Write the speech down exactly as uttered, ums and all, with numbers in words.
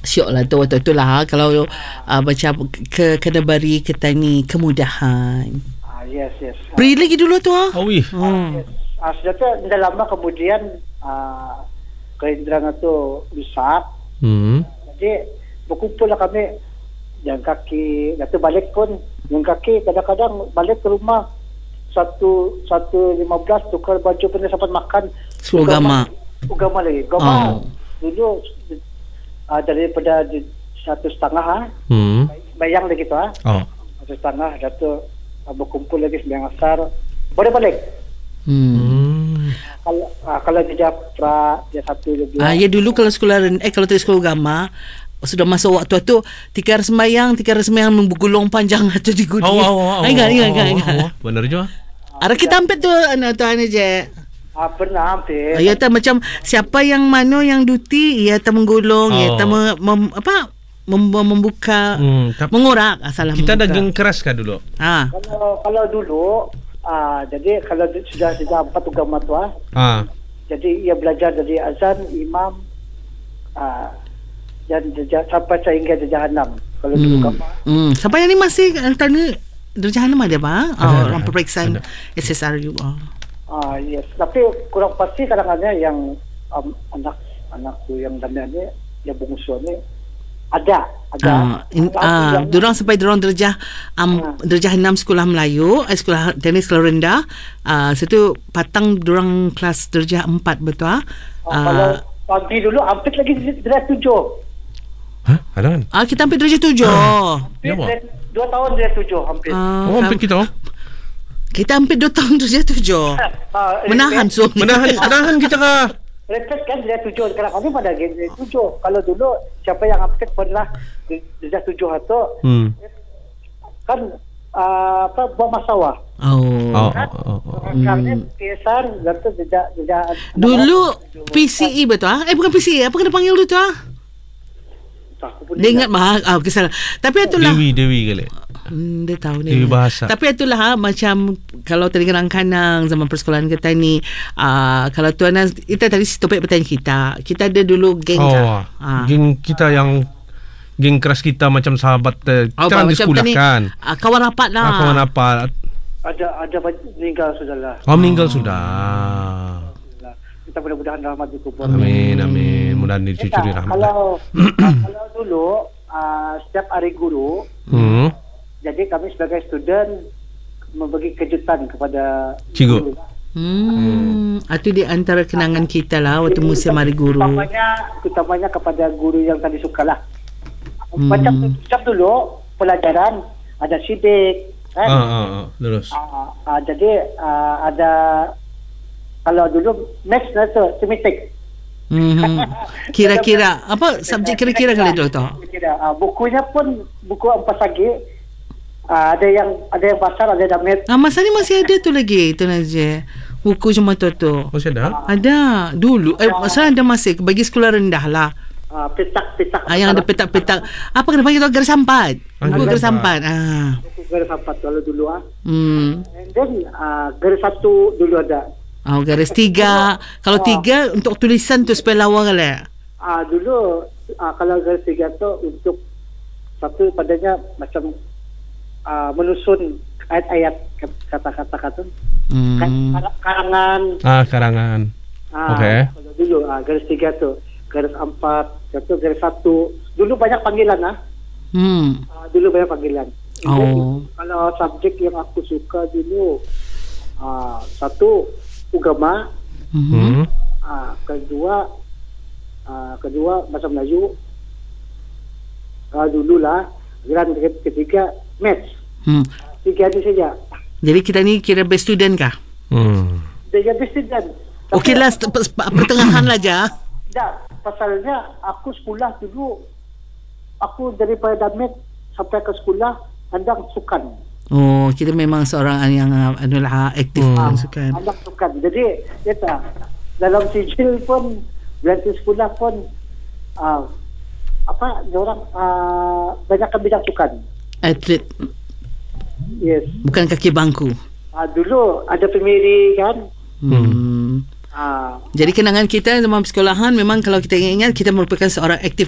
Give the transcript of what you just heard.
syok lah tu waktu tu lah kalau uh, macam ke, kena beri kita ni kemudahan. Ah, yes, yes. Beri lagi dulu tu ah. Oh, wih. Hmm. Yes. Ah, sudah dah lama kemudian ah, keindahan tu besar. Hmm. Jadi berkumpul lah kami yang kaki, nanti balik pun yang kaki kadang-kadang balik ke rumah satu satu lima belas tukar baju pun sempat makan. Agama. Agama lagi. Agama Oh. dulu uh, daripada di, satu setengah ha, Hmm. bayang lagi tu ha. Oh. Satu setengah dah tu uh, berkumpul lagi sembilan asar. Boleh balik. Hmm. Hmm. Kalau uh, kalau dia pra dia satu dia dua. Ah, ya dulu kalau sekolah ren- eh kalau tu sekolah agama sudah masuk waktu tu tikar sembahyang tikar sembahyang menggulung panjang atau di gudi. Oh, oh, oh, oh, ingat ingat oh, ingat. oh, ingat. oh, oh. Benar juga. Ada kita hampir tu anak tu ane je. Ah, pernah hampir. Ya tak macam siapa yang mana yang duty ia tak menggulung, ia Oh. tak mem, mem, apa mem, membuka Hmm, tap- mengorak salah kita dah membuka. geng keras kah dulu? Ha. Kalau kalau dulu ah, jadi kalau di- sudah sudah empat agama tu ah, Ah. jadi ia belajar dari azan, imam, ah, dan derja, sampai sehingga derajat enam. Kalau dulu Hmm. agama. Hmm. Sampai yang ni masih tanya derajat enam ada ba? Ada, Oh, ada, orang peperiksaan ada. S S R U. Oh. Ah, yes. Tapi kurang pasti kadang-kadang yang um, anak anakku yang dana ni, yang bungsu ni ada, ada. Ah, in, Ada ah, yang- dorang sampai dorang darjah um, Ah. darjah enam sekolah Melayu, eh, sekolah teknik sekolah rendah. Ah, situ patang dorang kelas darjah empat betul ah. ah, kalau Ah, pagi dulu hampir lagi derajat tujuh. Hah? Ada kan? ah kita hampir darjah tujuh. Hampir Ya, Mak. derajat- dua tahun derajat tujuh hampir. Ah, Oh, hampir kam- kita. Oh. kita hampir dua tahun darjah tujuh. Ah, Menahan repet- so. Menahan, menahan kita kah? repet kan derajat tujuh. Kadang-kadang pada derajat tujuh. Kalau dulu siapa yang hampir pernah derajat tujuh atau Hmm. kan ah, apa buang masalah. Oh. Oh, oh, oh, oh. Sekarang ni kesan dan tu derajat derajat Dulu P C E betul ah? Eh bukan P C E, apa kena panggil dulu tu ah? aku pun Dia ingat mah ah, okay, salah. Tapi itulah Dewi, Dewi kali. Hmm, dia tahu ni. Dewi bahasa. Tapi itulah ha, macam kalau tadi kadang-kadang zaman persekolahan kita ni uh, kalau tuan kita tadi si topik bertanya kita. Kita ada dulu geng Oh, kah? Ah. geng kita yang geng keras kita macam sahabat eh, Oh, kita kan di macam sekolah tadi, kan. ah, kawan rapat lah. Ah, kawan apa? ada ada meninggal sudahlah. Oh, meninggal sudah. Kita mudah-mudahan rahmat dikubur. Amin, amin. Mudah-mudahan Ya dicuri tak? rahmat. Kalau ah, kalau dulu ah, setiap hari guru, Hmm. jadi kami sebagai student membagi kejutan kepada Cikgu. guru. Hmm, itu di antara kenangan kita lah waktu musim hari guru. Utamanya, utamanya kepada guru yang tadi suka lah. Hmm. Macam setiap dulu pelajaran ada sidik, kan? Ah, ah, ah. Terus. Ah, ah, jadi ah, ada kalau dulu next tu semitik. Hmm. Kira-kira apa subjek kira-kira kali dulu tu? Kira ah, bukunya pun buku empat lagi. Ah, ada yang ada yang pasal, ada damit. Ah, masa ni masih ada tu lagi tu Najib. Buku cuma tu tu. Masih ada? Ada dulu. Eh, masa ada masih bagi sekolah rendah lah. Ah, petak-petak. Ah, yang ada petak-petak. Apa kena panggil tu? Garis sampat. Ah, Buku garis garis sampat. Ah. Buku garis empat kalau dulu ah. Hmm. And then ah, garis satu dulu ada. Oh, garis tiga. Kalau tiga untuk tulisan tu supaya lawa kali. Ah, dulu ah, kalau garis tiga tu untuk satu padanya macam ah, menyusun ayat-ayat kata-kata kata. Hmm. Kar- karangan. Ah, karangan. Ah, Okey. Kalau dulu ah, garis tiga tu, garis empat, satu garis satu. Dulu banyak panggilan ah. Hmm. Ah, dulu banyak panggilan. And then, Oh. kalau subjek yang aku suka dulu, ah, satu agama, Mhm. Hmm. ah, kedua, ah, kedua bahasa Melayu, ah, dululah, dan ketiga maths. Hmm. Tiga itu saja. Jadi kita ni kira best student kah? Hmm. Dia jadi student. Okey lah, st- pe- pe- pertengahan lah je. Tak, pasalnya aku sekolah dulu, aku daripada damit sampai ke sekolah, andang sukan. Oh, kita memang seorang yang uh, anulah aktif Hmm. kan sukan. Andang sukan. Jadi, kita dalam sijil pun, berarti sekolah pun, ah, apa, orang ah, banyak kan bidang sukan. Atlet, Yes. bukan kaki bangku. Ah, dulu ada pemiri kan. Hmm. Ah, Jadi kenangan kita zaman persekolahan memang kalau kita ingat kita merupakan seorang aktif